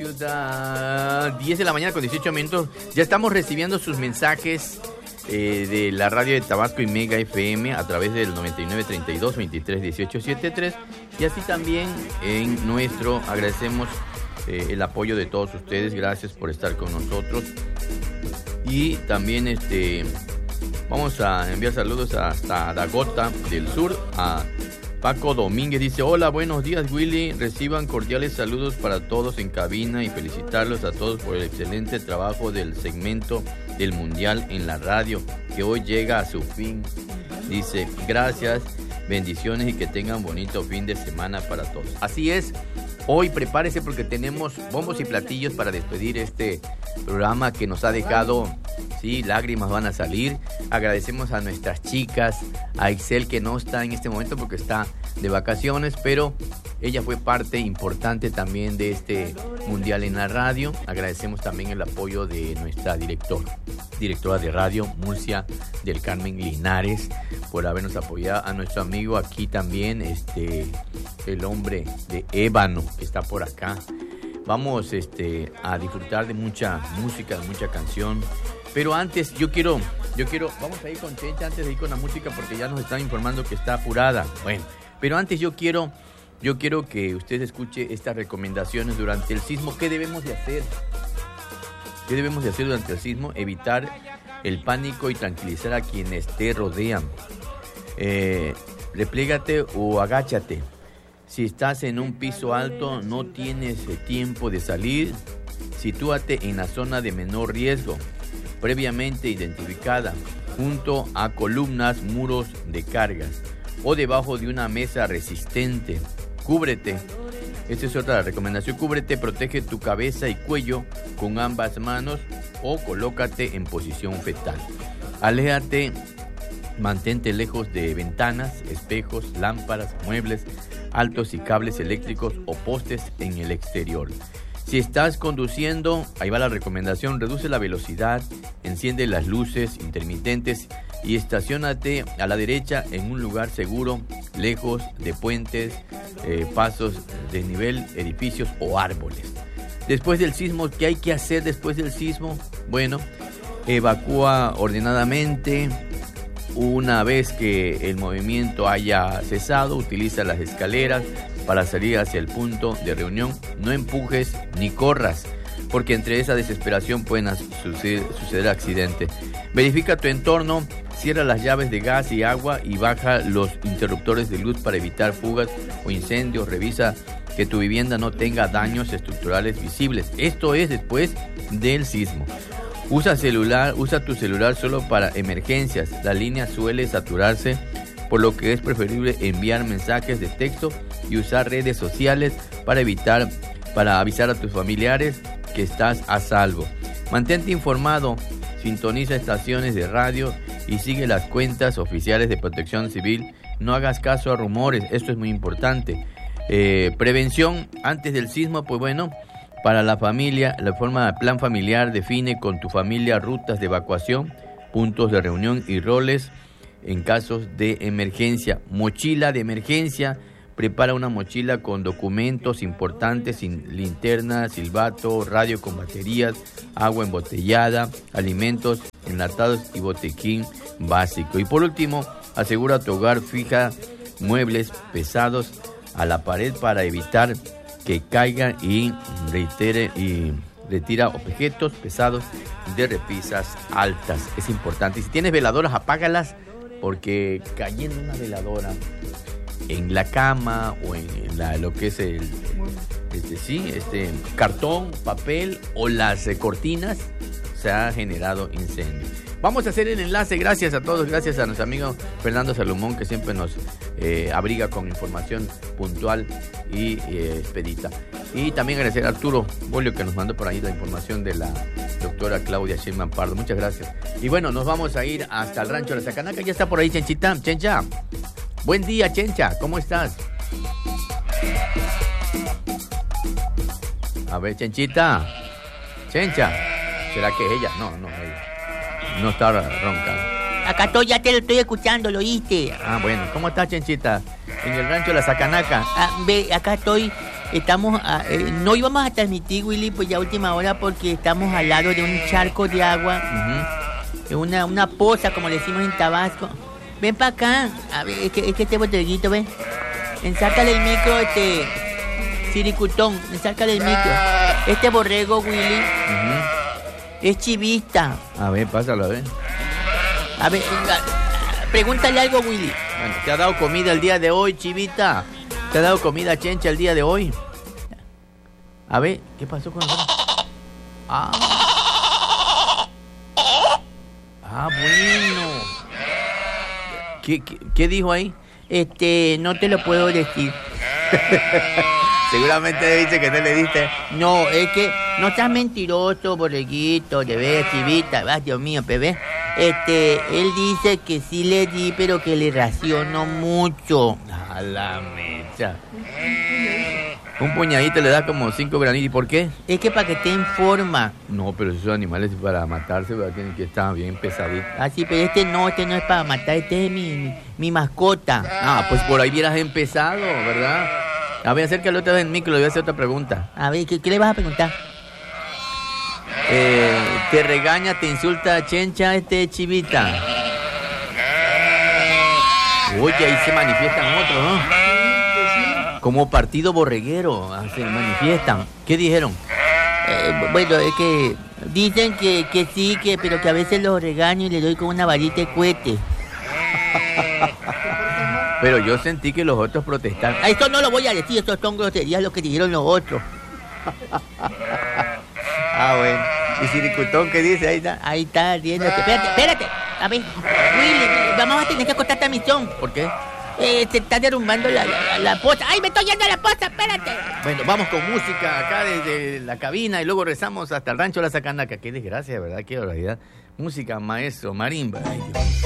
ciudad. 10 de la mañana con 18 minutos. Ya estamos recibiendo sus mensajes de la radio de Tabasco y Mega FM a través del 9932 23 18 73. Y así también en nuestro, agradecemos el apoyo de todos ustedes. Gracias por estar con nosotros. Y también vamos a enviar saludos hasta Dagota del Sur a Paco Domínguez. Dice: hola, buenos días, Willy, reciban cordiales saludos para todos en cabina y felicitarlos a todos por el excelente trabajo del segmento del Mundial en la radio, que hoy llega a su fin. Dice: gracias, bendiciones y que tengan bonito fin de semana para todos. Así es, hoy prepárese porque tenemos bombos y platillos para despedir este programa que nos ha dejado, sí, lágrimas van a salir. Agradecemos a nuestras chicas, a Excel, que no está en este momento porque está de vacaciones, pero ella fue parte importante también de este Mundial en la radio. Agradecemos también el apoyo de nuestra directora de radio, Murcia del Carmen Linares, por habernos apoyado. A nuestro amigo aquí también, el hombre de Ébano, que está por acá. Vamos a disfrutar de mucha música, de mucha canción. Pero antes yo quiero, vamos a ir con Chencha antes de ir con la música porque ya nos están informando que está apurada. Bueno, pero antes yo quiero que usted escuche estas recomendaciones durante el sismo. ¿Qué debemos de hacer? ¿Qué debemos de hacer durante el sismo? Evitar el pánico y tranquilizar a quienes te rodean. Replégate o agáchate. Si estás en un piso alto, no tienes tiempo de salir. Sitúate en la zona de menor riesgo, previamente identificada, junto a columnas, muros de cargas o debajo de una mesa resistente. Cúbrete. Esta es otra recomendación. Cúbrete, protege tu cabeza y cuello con ambas manos o colócate en posición fetal. Aléjate, mantente lejos de ventanas, espejos, lámparas, muebles altos y cables eléctricos o postes en el exterior. Si estás conduciendo, ahí va la recomendación: reduce la velocidad, enciende las luces intermitentes y estaciónate a la derecha en un lugar seguro, lejos de puentes, pasos, desnivel, edificios o árboles. Después del sismo, ¿qué hay que hacer después del sismo? Bueno, evacúa ordenadamente. Una vez que el movimiento haya cesado, utiliza las escaleras para salir hacia el punto de reunión. No empujes ni corras, porque entre esa desesperación pueden suceder accidentes. Verifica tu entorno, cierra las llaves de gas y agua y baja los interruptores de luz para evitar fugas o incendios. Revisa que tu vivienda no tenga daños estructurales visibles. Esto es después del sismo. Usa tu celular solo para emergencias. La línea suele saturarse, por lo que es preferible enviar mensajes de texto y usar redes sociales para avisar a tus familiares que estás a salvo. Mantente informado, sintoniza estaciones de radio y sigue las cuentas oficiales de Protección Civil. No hagas caso a rumores, esto es muy importante. Prevención antes del sismo, pues bueno, para la familia, la forma de plan familiar: define con tu familia rutas de evacuación, puntos de reunión y roles en casos de emergencia. Mochila de emergencia: prepara una mochila con documentos importantes, linterna, silbato, radio con baterías, agua embotellada, alimentos enlatados y botiquín básico. Y por último, asegura tu hogar, fija muebles pesados a la pared para evitar que caigan y retira objetos pesados de repisas altas. Es importante. Y si tienes veladoras, apágalas, porque cayendo una veladora en la cama o en lo que es cartón, papel o las cortinas, se ha generado incendio. Vamos a hacer el enlace. Gracias a todos, gracias a nuestro amigo Fernando Salomón, que siempre nos abriga con información puntual y expedita. Y también agradecer a Arturo Bolio, que nos mandó por ahí la información de la doctora Claudia Sheinbaum Pardo. Muchas gracias. Y bueno, nos vamos a ir hasta el rancho de la Sacanaca. Ya está por ahí Chenchita. Chencha, buen día, Chencha, ¿cómo estás? A ver, Chenchita. Chencha, ¿será que ella? No, ella no está roncando. Acá estoy, ya te lo estoy escuchando, ¿lo oíste? Ah, bueno. ¿Cómo estás, Chenchita? En el rancho de la Sacanaca. Acá estoy no íbamos a transmitir, Willy, pues ya a última hora porque estamos al lado de un charco de agua, una poza, como le decimos en Tabasco. Ven para acá, a ver, es que este botelguito, ven. Ensárcale el micro, Siricutón, ensárcale el micro. Este borrego, Willy, es chivista. A ver, pásalo, a ver. A ver, pregúntale algo, Willy. Bueno, ¿te ha dado comida el día de hoy, chivita? ¿Te ha dado comida Chencha el día de hoy? A ver, ¿qué pasó con nosotros? Bueno. ¿Qué dijo ahí? No te lo puedo decir. Seguramente dice que no le diste. No, es que no seas mentiroso, borreguito, de ver, chivita, Dios mío, bebé. Él dice que sí le di, pero que le raciono mucho. A la mecha. Un puñadito le da como 5 granitos. ¿Y por qué? Es que para que esté en forma. No, pero esos animales para matarse, ¿verdad? Tienen que estar bien pesaditos. Ah, sí, pero este no es para matar, este es mi mascota. Pues por ahí hubieras empezado, ¿verdad? A ver, acércalo otra vez en el micro, le voy a hacer otra pregunta. A ver, ¿qué le vas a preguntar? Te regaña, te insulta, Chencha, chivita. Oye, ahí se manifiestan otros, ¿no? Como partido borreguero, se manifiestan. ¿Qué dijeron? Bueno, es que dicen que sí, pero que a veces los regaño y le doy con una varita de cohete. Pero yo sentí que los otros protestaron. Eso no lo voy a decir, eso son groserías lo que dijeron los otros. Bueno. ¿Y Siricutón qué dice? Ahí está, riéndote. Espérate. A ver, Willy, vamos a tener que cortar esta misión. ¿Por qué? Se está derrumbando la poza. ¡Ay, me estoy yendo a la poza! ¡Espérate! Bueno, vamos con música acá desde la cabina y luego rezamos hasta el rancho La Sacanaca. Qué desgracia, ¿verdad? Qué barbaridad. Música, maestro, marimba. Ay, Dios.